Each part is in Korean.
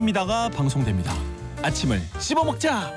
입니다가 방송됩니다. 아침을 씹어먹자.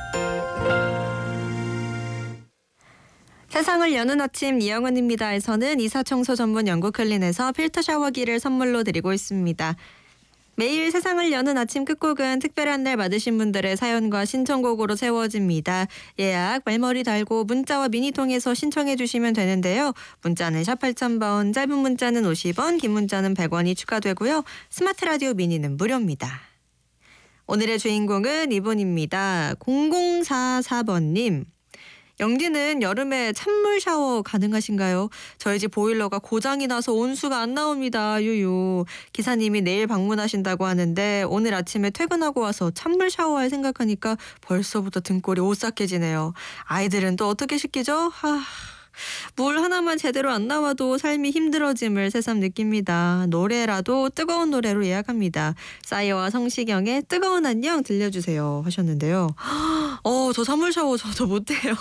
세상을 여는 아침 이영은입니다에서는 이사청소 전문 영국 클린에서 필터 샤워기를 선물로 드리고 있습니다. 매일 세상을 여는 아침 끝곡은 특별한 날 받으신 분들의 사연과 신청곡으로 채워집니다. 예약, 말머리 달고 문자와 미니통해서 신청해 주시면 되는데요. 문자는 샵 8000번, 짧은 문자는 50원, 긴 문자는 100원이 추가되고요. 스마트 라디오 미니는 무료입니다. 오늘의 주인공은 이분입니다. 0044번님. 영디는 여름에 찬물 샤워 가능하신가요? 저희 집 보일러가 고장이 나서 온수가 안 나옵니다. 유유. 기사님이 내일 방문하신다고 하는데 오늘 아침에 퇴근하고 와서 찬물 샤워할 생각하니까 벌써부터 등골이 오싹해지네요. 아이들은 또 어떻게 시키죠? 물 하나만 제대로 안 나와도 삶이 힘들어짐을 새삼 느낍니다. 노래라도 뜨거운 노래로 예약합니다. 싸이와 성시경의 뜨거운 안녕 들려주세요 하셨는데요. 저 찬물 샤워 저도 못해요.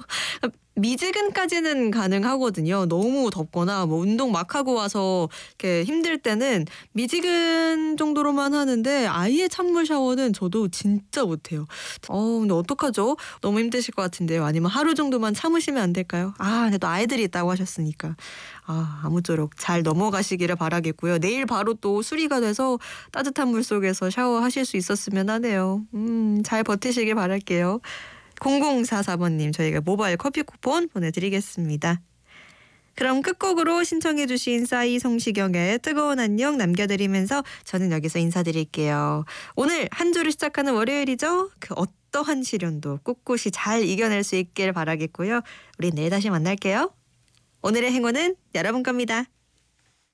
미지근까지는 가능하거든요. 너무 덥거나 뭐 운동 막 하고 와서 이렇게 힘들 때는 미지근 정도로만 하는데 아예 찬물 샤워는 저도 진짜 못해요. 근데 어떡하죠? 너무 힘드실 것 같은데요. 아니면 하루 정도만 참으시면 안 될까요? 근데 또 아이들이 있다고 하셨으니까. 아무쪼록 잘 넘어가시기를 바라겠고요. 내일 바로 또 수리가 돼서 따뜻한 물 속에서 샤워하실 수 있었으면 하네요. 잘 버티시길 바랄게요. 0044번님 저희가 모바일 커피 쿠폰 보내드리겠습니다. 그럼 끝곡으로 신청해 주신 싸이 성시경의 뜨거운 안녕 남겨드리면서 저는 여기서 인사드릴게요. 오늘 한 주를 시작하는 월요일이죠. 그 어떠한 시련도 꿋꿋이 잘 이겨낼 수 있길 바라겠고요. 우리 내일 다시 만날게요. 오늘의 행운은 여러분 겁니다.